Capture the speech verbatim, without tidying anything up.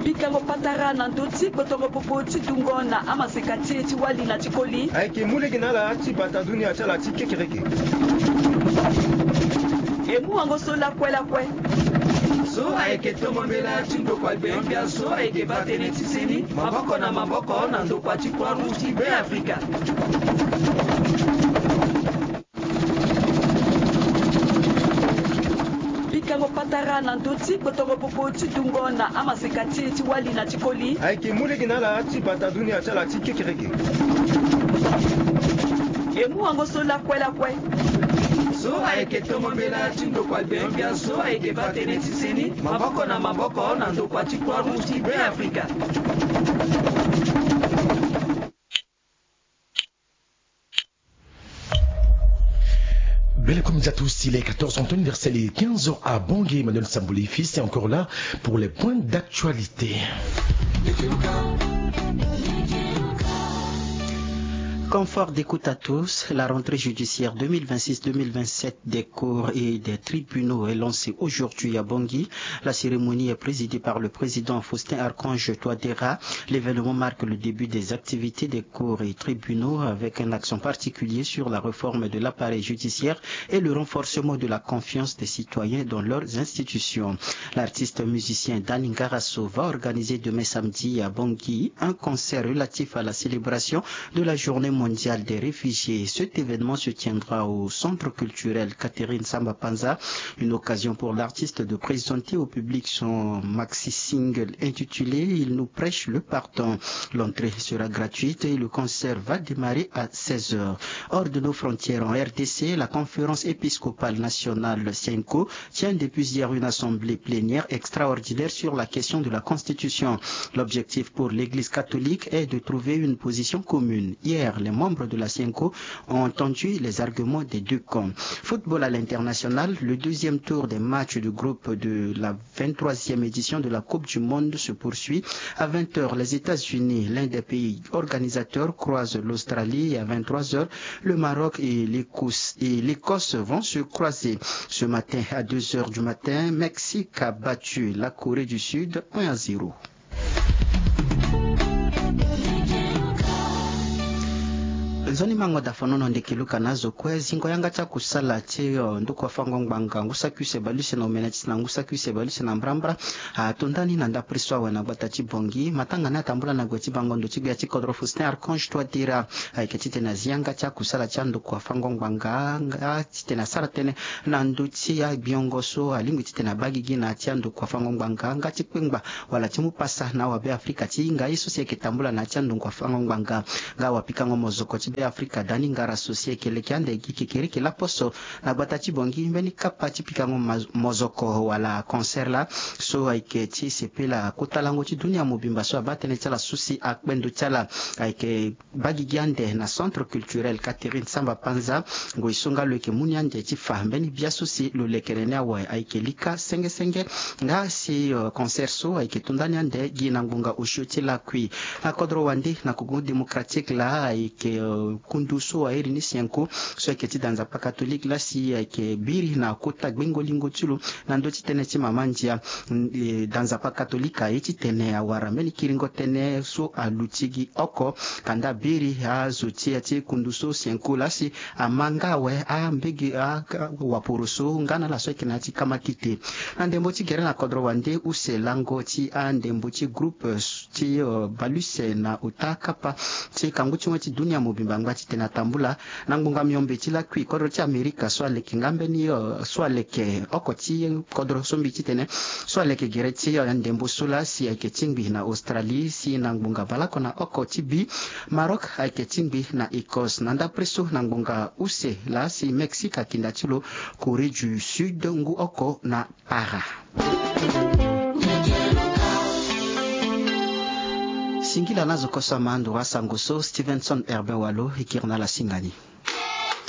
Pikango patarana ndoti kotongo popoti dungona ama sekati chiwali na chikoli. Aike mule ginala chibata dunia chala chikekereke. Emu ango sola kwela kwe. So aike tomo mela chindo kwa bembia so aike batene tiseni maboko na maboko na ndo kwa chikwa ruti be Afrika. Pikango patarana ndoti kotongo popoti dungona ama sekati chiwali na chikoli. Aike mule ginala chibata dunia chala chikekereke. Emu ango sola kwela kwe. So aike tomo mela chindo kwa bembia so aike batene tiseni maboko na maboko na ndo kwa chikwa ruti be Afrika. Belle après-midi à tous, il est quatorze heures, Antoine Versel et quinze heures à Bangui. Emmanuel Sambouli fils est encore là pour les points d'actualité. Confort d'écoute à tous. La rentrée judiciaire deux mille vingt-six deux mille vingt-sept des cours et des tribunaux est lancée aujourd'hui à Bangui. La cérémonie est présidée par le président Faustin Archange Touadéra. L'événement marque le début des activités des cours et tribunaux avec un accent particulier sur la réforme de l'appareil judiciaire et le renforcement de la confiance des citoyens dans leurs institutions. L'artiste musicien Dani Ngarasso va organiser demain samedi à Bangui un concert relatif à la célébration de la journée mondial des réfugiés. Cet événement se tiendra au centre culturel Catherine Samba Panza, une occasion pour l'artiste de présenter au public son maxi-single intitulé Il nous prêche le pardon. L'entrée sera gratuite et le concert va démarrer à seize heures. Hors de nos frontières en R D C, la conférence épiscopale nationale Sienko tient depuis hier une assemblée plénière extraordinaire sur la question de la Constitution. L'objectif pour l'Église catholique est de trouver une position commune. Hier, les membres de la Sienko ont entendu les arguments des deux camps. Football à l'international, le deuxième tour des matchs de groupe de la vingt-troisième édition de la Coupe du Monde se poursuit. À vingt heures, les États-Unis, l'un des pays organisateurs, croisent l'Australie et à vingt-trois heures, le Maroc et l'Écosse et l'Écosse vont se croiser. Ce matin, à deux heures du matin, Mexique a battu la Corée du Sud un à zéro. Zoni mango da fanono ndekiluka nazo kwezi ngoyanga cha kusala cheo ndukwa fango ngbanga ngusakuse baluse na umenachi na ngusakuse baluse na mbrambra atondani na ndapriswa wana batachi bongi matanga na tambula na gwechi bango ndo chibya chikodro Faustin Archange Touadéra aiketite na zianga cha kusala cha ndukwa fango ngbanga nga chite na sara tene na nduchi ya biongoso alingu chite na bagigi na cha ndukwa fango ngbanga nga chikwengba wala chimu pasa na wabe Afrika chinga iso sieke tambula na cha ndukwa fango ngbanga nga wapika ngomozoko chibe Afrika Dani Ngarasso siekele kiande kikikiriki la poso na batachi bongi mbeni kapa chipika ngomozoko wala concert la so aike chi sepela kotalango chi dunia mobimba so abatene chala susi akbendo chala aike bagi giande na centre culturel Catherine Samba Panza ngo isonga leke munyande chi fa mbeni bia susi lo lekerene awa aike lika senge senge nga si uh, concert so aike tundani ande gina ngunga ushoti la kui akodro wandi na kugu démocratique la aike uh, kunduso wa eri ni Sienko so yake ti danza pa catholique la si yake biri na kota gbengo lingo tulu na ndo ti tene ti mamanjia e, danza pa catholique e ti tene awara meni kiringo tene so alutigi oko kanda biri a zoti ya ti kunduso Sienko la si amanga we a mbegi a waporoso ngana la so yake na ti kamakite na ndembo ti gere na kodro wande use lango ti a ndembo ti groupe ti uh, baluse na utakapa ti kanguchi wati dunia mobimba ngati tena tambula nangunga myombe chila kwi kodro cha Amerika so aleke ngambe ni uh, so aleke okoti kodro sombi chitene so aleke gereti ya ndembo sula si ake chingbi na Australie si nangunga balako na okoti bi Maroc ake chingbi na Écosse nanda preso nangunga use la si Mexique kinda chilo Corée du Sud ngu oko na para. Singila nazo kosa mando wa sangoso Stevenson Herbe Walo ikirna la singani.